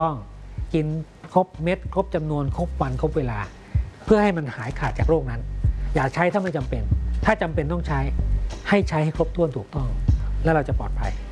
ต้องกินครบเม็ดครบจำนวนครบวันครบเวลาเพื่อให้มันหายขาดจากโรคนั้นอย่าใช้ถ้าไม่จำเป็นถ้าจำเป็นต้องใช้ให้ใช้ให้ครบถ้วนถูกต้องแล้วเราจะปลอดภัย